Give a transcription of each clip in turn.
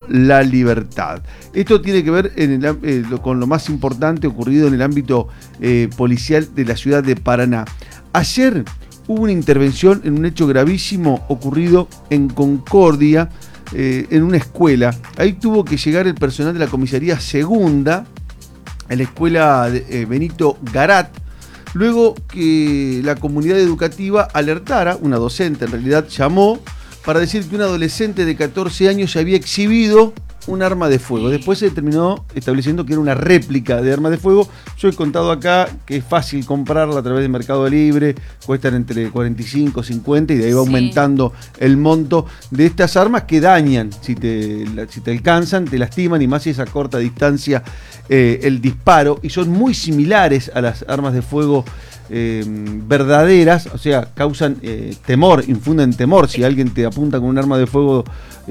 la libertad. Esto tiene que ver con lo más importante ocurrido en el ámbito policial de la ciudad de Paraná. Ayer hubo una intervención en un hecho gravísimo ocurrido en Concordia, en una escuela. Ahí tuvo que llegar el personal de la comisaría segunda, en la escuela Benito Garat, luego que la comunidad educativa alertara, una docente en realidad llamó, para decir que un adolescente de 14 años había exhibido un arma de fuego. Después se terminó estableciendo que era una réplica de arma de fuego. Yo he contado acá que es fácil comprarla a través de Mercado Libre, cuestan entre 45, 50 y de ahí va aumentando el monto de estas armas que dañan, si te alcanzan, te lastiman, y más si es a corta distancia el disparo, y son muy similares a las armas de fuego verdaderas, o sea, causan temor, infunden temor. Si alguien te apunta con un arma de fuego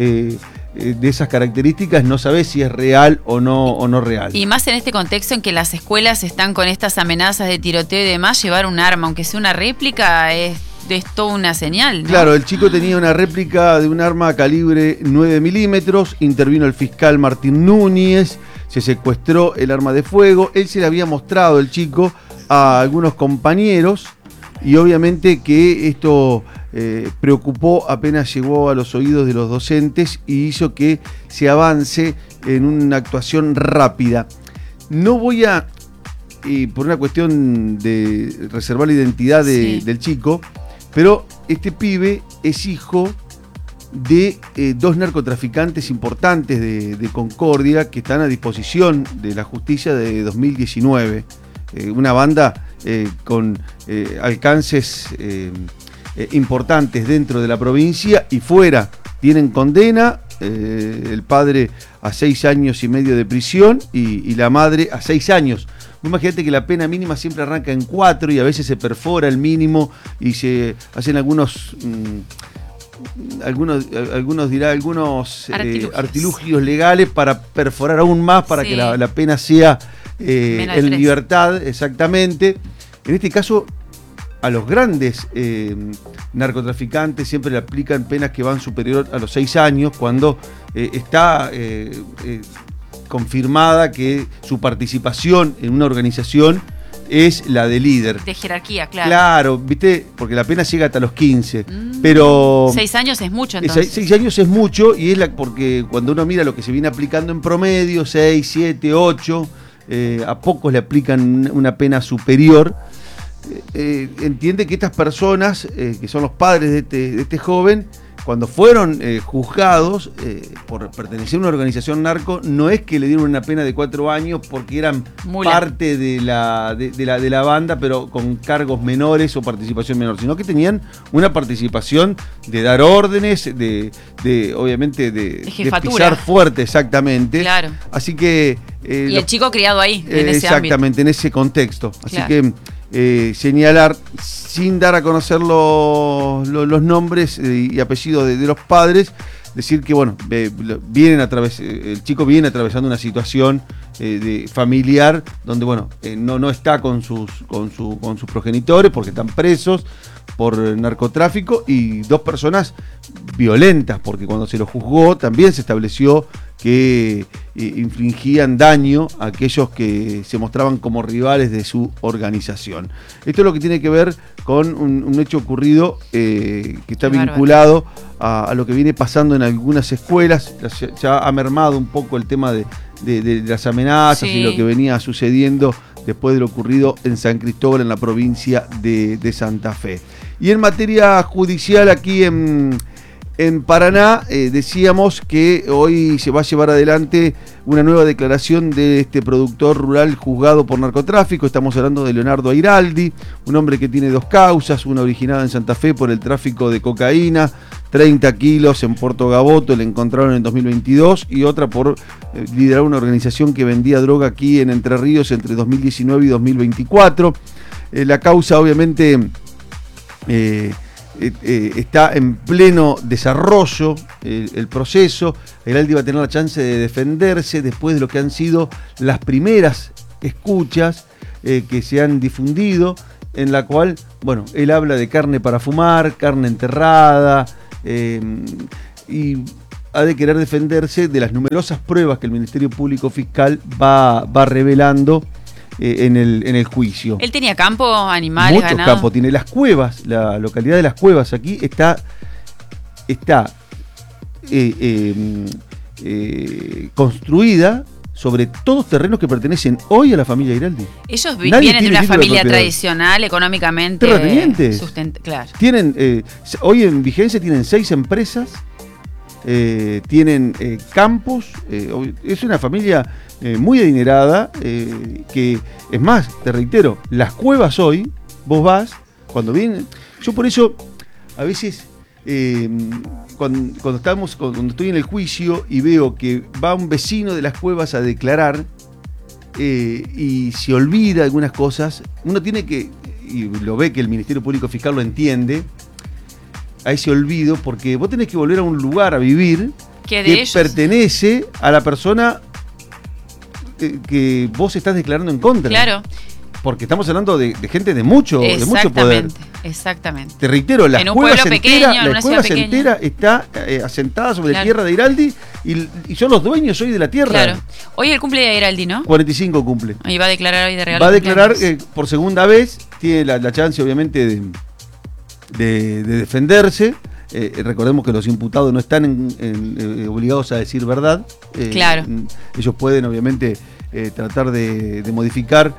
de esas características, no sabés si es real o no real. Y más en este contexto en que las escuelas están con estas amenazas de tiroteo y demás, llevar un arma, aunque sea una réplica, es toda una señal, ¿no? Claro, el chico tenía una réplica de un arma calibre 9 milímetros, intervino el fiscal Martín Núñez, se secuestró el arma de fuego, él se le había mostrado, el chico, a algunos compañeros, y obviamente que esto preocupó apenas llegó a los oídos de los docentes y hizo que se avance en una actuación rápida. No voy a, por una cuestión de reservar la identidad del chico, pero este pibe es hijo de dos narcotraficantes importantes de Concordia que están a disposición de la justicia de 2019. Una banda con alcances importantes dentro de la provincia y fuera. Tienen condena, el padre a 6 años y medio de prisión y la madre a 6 años. Imagínate que la pena mínima siempre arranca en 4 y a veces se perfora el mínimo y se hacen algunos artilugios legales para perforar aún más, para que la pena sea en libertad, exactamente. En este caso, a los grandes narcotraficantes siempre le aplican penas que van superior a los 6 años cuando está confirmada que su participación en una organización es la de líder. De jerarquía, claro. Claro, ¿viste? Porque la pena llega hasta los 15. Pero 6 años es mucho, entonces. 6 años es mucho, y es porque cuando uno mira lo que se viene aplicando en promedio, 6, 7, 8, a pocos le aplican una pena superior. Entiende que estas personas, que son los padres de este joven, cuando fueron juzgados por pertenecer a una organización narco, no es que le dieron una pena de 4 años porque eran parte de la banda, pero con cargos menores o participación menor, sino que tenían una participación de dar órdenes, obviamente de pisar fuerte, exactamente. Claro. Así que y el chico criado ahí, en ese exactamente, ámbito. en ese contexto. Así claro. que señalar, sin dar a conocer los nombres y apellidos de los padres, decir que bueno, el chico viene atravesando una situación familiar donde bueno, no está con sus progenitores porque están presos por narcotráfico, y 2 personas violentas, porque cuando se lo juzgó también se estableció que infligían daño a aquellos que se mostraban como rivales de su organización. Esto es lo que tiene que ver con un hecho ocurrido que está vinculado a lo que viene pasando en algunas escuelas. Ya ha mermado un poco el tema de las amenazas y lo que venía sucediendo después de lo ocurrido en San Cristóbal, en la provincia de Santa Fe. Y en materia judicial, aquí en Paraná, decíamos que hoy se va a llevar adelante una nueva declaración de este productor rural juzgado por narcotráfico. Estamos hablando de Leonardo Airaldi, un hombre que tiene 2 causas, una originada en Santa Fe por el tráfico de cocaína, 30 kilos en Puerto Gaboto, le encontraron en 2022, y otra por liderar una organización que vendía droga aquí en Entre Ríos entre 2019 y 2024. La causa obviamente está en pleno desarrollo el proceso. Airaldi va a tener la chance de defenderse después de lo que han sido las primeras escuchas que se han difundido, en la cual, bueno, él habla de carne para fumar, carne enterrada, y ha de querer defenderse de las numerosas pruebas que el Ministerio Público Fiscal va revelando en el juicio. Él tenía campo, animales, muchos ganado. campos, tiene las cuevas, la localidad de Las Cuevas aquí está construida sobre todos terrenos que pertenecen hoy a la familia Giraldi. Ellos Nadie vienen de tiene una título de familia propiedad. tradicional, económicamente Terratenientes. claro. Tienen, hoy en vigencia tienen 6 empresas, tienen campos, es una familia muy adinerada, que es más, te reitero, Las Cuevas hoy, vos vas, cuando vienen, yo por eso a veces cuando estoy en el juicio y veo que va un vecino de Las Cuevas a declarar y se olvida algunas cosas, uno tiene que, y lo ve que el Ministerio Público Fiscal lo entiende, a ese olvido, porque vos tenés que volver a un lugar a vivir que pertenece a la persona que vos estás declarando en contra. Claro. Porque estamos hablando de gente de mucho poder. Exactamente. Te reitero, Las Cuevas pequeña. entera está asentada sobre tierra de Giraldi y son los dueños hoy de la tierra. Claro. Hoy el cumple de Giraldi, ¿no? 45 cumple. Y va a declarar hoy de regalo. Va a declarar por segunda vez, tiene la chance obviamente de defenderse. Recordemos que los imputados no están obligados a decir verdad. Claro. Ellos pueden obviamente tratar de modificar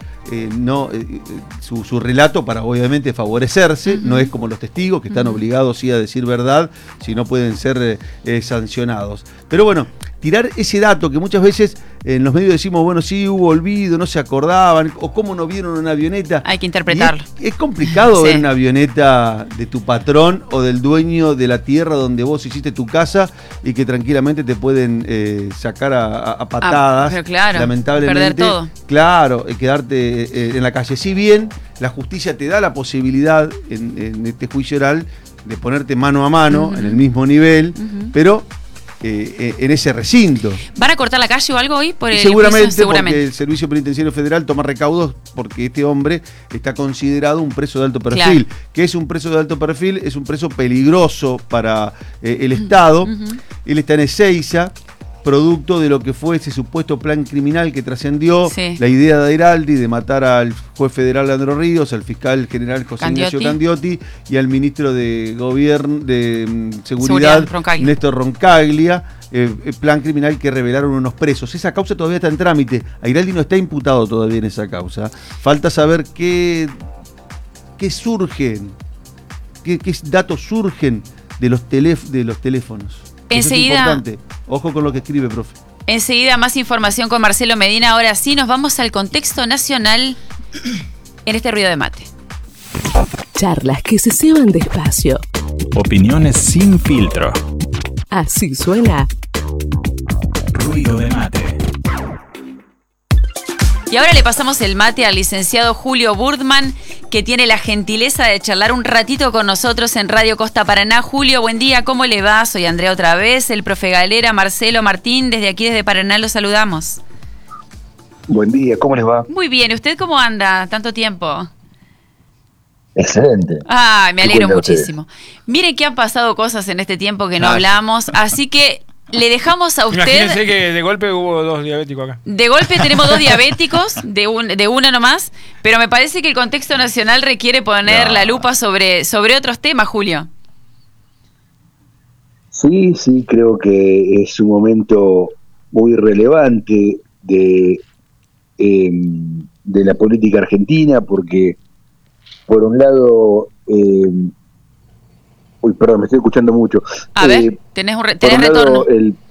su relato para obviamente favorecerse. No es como los testigos que están obligados sí a decir verdad, si no pueden ser sancionados. Pero bueno, tirar ese dato que muchas veces en los medios decimos, bueno, sí, hubo olvido, no se acordaban, o cómo no vieron una avioneta. Hay que interpretarlo. Es complicado ver una avioneta de tu patrón o del dueño de la tierra donde vos hiciste tu casa y que tranquilamente te pueden sacar a patadas. Pero claro, lamentablemente. perder todo. Claro, quedarte en la calle. Si bien la justicia te da la posibilidad en este juicio oral de ponerte mano a mano, en el mismo nivel, pero en ese recinto. ¿Van a cortar la calle o algo hoy? Seguramente, porque el Servicio Penitenciario Federal toma recaudos porque este hombre está considerado un preso de alto perfil. Claro. ¿Qué es un preso de alto perfil? Es un preso peligroso para el Estado. Él está en Ezeiza, producto de lo que fue ese supuesto plan criminal que trascendió, la idea de Giraldi de matar al juez federal Leandro Ríos, al fiscal general José Ignacio Candiotti y al ministro de Gobierno de Seguridad Néstor Roncaglia, plan criminal que revelaron unos presos. Esa causa todavía está en trámite. A Giraldi no está imputado todavía en esa causa. Falta saber qué surgen, qué datos surgen de los teléfonos. Enseguida, es importante. Ojo con lo que escribe, profe. Enseguida más información con Marcelo Medina. Ahora sí nos vamos al contexto nacional en este ruido de mate. Charlas que se ceban despacio. Opiniones sin filtro. Así suena Ruido de mate. Y ahora le pasamos el mate al licenciado Julio Burdman, que tiene la gentileza de charlar un ratito con nosotros en Radio Costa Paraná. Julio, buen día, ¿cómo le va? Soy Andrea otra vez, el profe Galera, Marcelo, Martín, desde aquí, desde Paraná, los saludamos. Buen día, ¿cómo les va? Muy bien, ¿usted cómo anda? Tanto tiempo. Excelente. Ay, me alegro muchísimo. Mire que han pasado cosas en este tiempo que no hablamos, así que le dejamos a usted. Imagínense que de golpe hubo 2 diabéticos acá. De golpe tenemos 2 diabéticos, de una nomás, pero me parece que el contexto nacional requiere poner la lupa sobre otros temas, Julio. Sí, creo que es un momento muy relevante de la política argentina, porque por un lado... Uy, perdón, me estoy escuchando mucho. A ver, tenés retorno.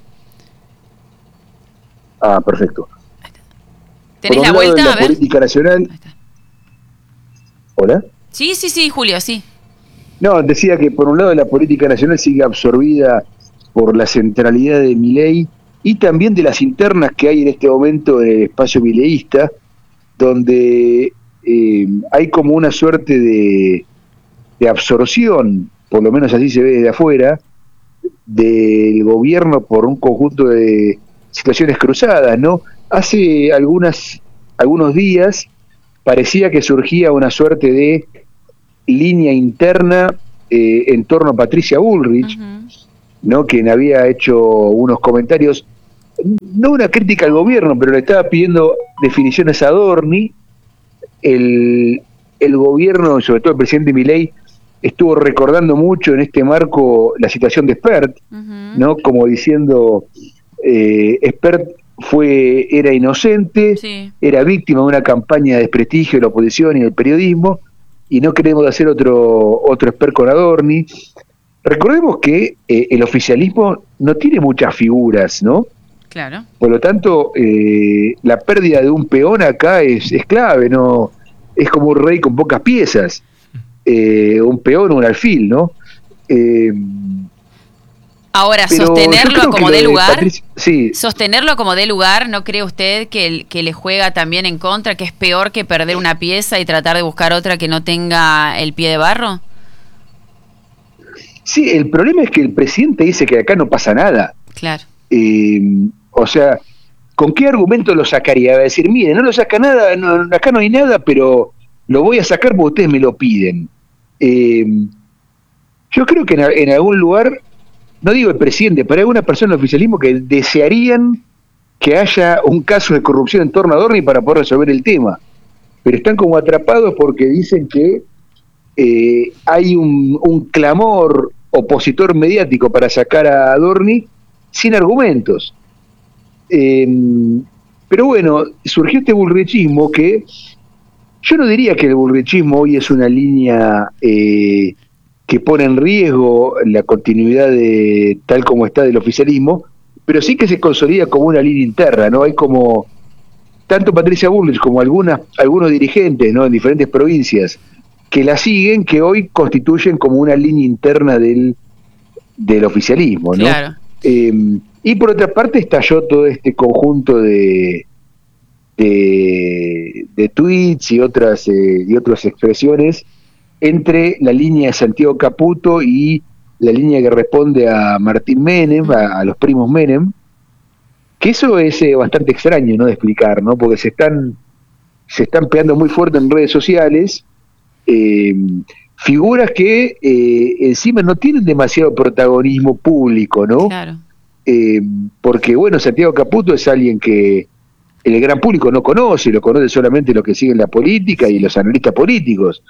Perfecto. ¿Tenés la vuelta? La política nacional... ¿Hola? Sí, Julio, sí. No, decía que por un lado la política nacional sigue absorbida por la centralidad de Milei y también de las internas que hay en este momento en el espacio mileísta, donde hay como una suerte de absorción, por lo menos así se ve desde afuera, del gobierno por un conjunto de situaciones cruzadas, ¿no? Hace algunos días parecía que surgía una suerte de línea interna en torno a Patricia Bullrich, ¿no? Quien había hecho unos comentarios, no una crítica al gobierno, pero le estaba pidiendo definiciones a Adorni. El gobierno, sobre todo el presidente Milei, estuvo recordando mucho en este marco la situación de Spert, ¿no? Como diciendo, Spert era inocente, Sí. era víctima de una campaña de desprestigio de la oposición y del periodismo, y no queremos hacer otro Spert con Adorni. Recordemos que el oficialismo no tiene muchas figuras, ¿no? Claro. Por lo tanto, la pérdida de un peón acá es clave, ¿no? Es como un rey con pocas piezas, un peón o un alfil, ¿no? Ahora, Pero sostenerlo yo creo como que dé lo de lugar, Patricia- sí, sostenerlo como dé lugar, ¿no cree usted que le juega también en contra, que es peor que perder una pieza y tratar de buscar otra que no tenga el pie de barro? sí, el problema es que el presidente dice que acá no pasa nada. Claro. O sea, ¿con qué argumento lo sacaría? Va a decir, miren, no lo saca nada, acá no hay nada, pero lo voy a sacar porque ustedes me lo piden. Yo creo que en algún lugar, no digo el presidente, pero hay alguna persona del oficialismo que desearían que haya un caso de corrupción en torno a Adorni para poder resolver el tema. Pero están como atrapados porque dicen que hay un clamor opositor mediático para sacar a Adorni sin argumentos. Pero bueno, surgió este bullrichismo que yo no diría que el bullrichismo hoy es una línea que pone en riesgo la continuidad de tal como está del oficialismo, pero sí que se consolida como una línea interna, ¿no? Hay como tanto Patricia Bullrich como algunos dirigentes, ¿no? En diferentes provincias que la siguen, que hoy constituyen como una línea interna del oficialismo, ¿no? Claro. Y por otra parte estalló todo este conjunto de tweets y otras expresiones entre la línea de Santiago Caputo y la línea que responde a Martín Menem, a los primos Menem, que eso es bastante extraño, ¿no?, de explicar, ¿no? Porque se están pegando muy fuerte en redes sociales, figuras que encima no tienen demasiado protagonismo público, ¿no? Claro. Porque, bueno, Santiago Caputo es alguien que el gran público no conoce, lo conoce solamente los que siguen la política y los analistas políticos.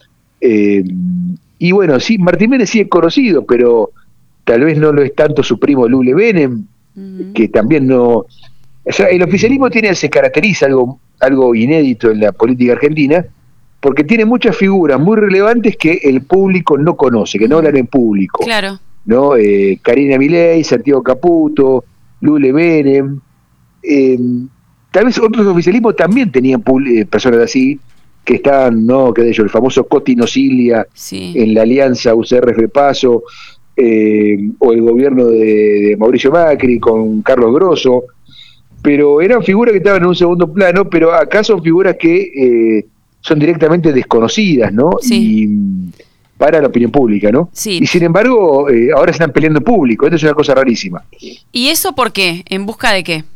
Y bueno, sí, Martín Menem sí es conocido, pero tal vez no lo es tanto su primo Lule Menem, que también no... O sea, el oficialismo se caracteriza algo inédito en la política argentina, porque tiene muchas figuras muy relevantes que el público no conoce, que no hablan en público. Claro. ¿No? Karina Milei, Santiago Caputo, Lule Menem. Tal vez otros oficialismos también tenían personas así, que estaban, ¿no? Que de ellos, el famoso Coti Nocilia, Sí. en la alianza UCR-FPASO, o el gobierno de Mauricio Macri con Carlos Grosso, pero eran figuras que estaban en un segundo plano, pero acá son figuras que son directamente desconocidas, ¿no? Sí. Y para la opinión pública, ¿no? Sí. Y sin embargo, ahora se están peleando en público. Esto es una cosa rarísima. ¿Y eso por qué? ¿En busca de qué?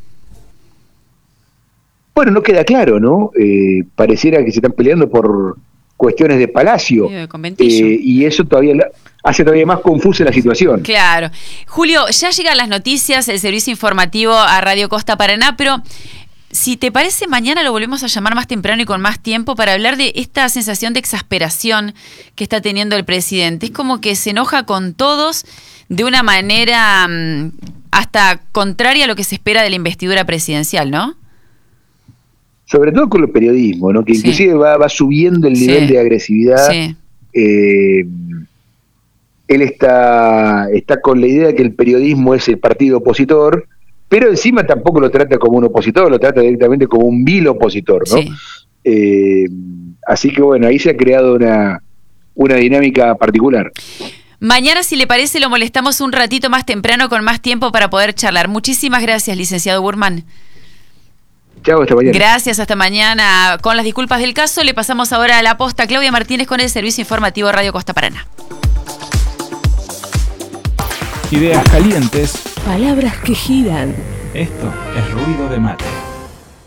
Bueno, no queda claro, ¿no? Pareciera que se están peleando por cuestiones de palacio. De conventillo. Y eso hace todavía más confusa la situación. Claro. Julio, ya llegan las noticias, el servicio informativo a Radio Costa Paraná, pero si te parece, mañana lo volvemos a llamar más temprano y con más tiempo para hablar de esta sensación de exasperación que está teniendo el presidente. Es como que se enoja con todos de una manera hasta contraria a lo que se espera de la investidura presidencial, ¿no? Sobre todo con el periodismo, ¿no? Que Sí. inclusive va subiendo el nivel Sí. de agresividad. Sí. Él está con la idea de que el periodismo es el partido opositor, pero encima tampoco lo trata como un opositor, lo trata directamente como un vil opositor, ¿no? Sí. Así que bueno, ahí se ha creado una dinámica particular. Mañana, si le parece, lo molestamos un ratito más temprano con más tiempo para poder charlar. Muchísimas gracias, licenciado Burman. Chao, hasta mañana. Gracias, hasta mañana. Con las disculpas del caso, le pasamos ahora a la posta. Claudia Martínez con el servicio informativo Radio Costa Paraná. Ideas calientes. Palabras que giran. Esto es Ruido de Mate.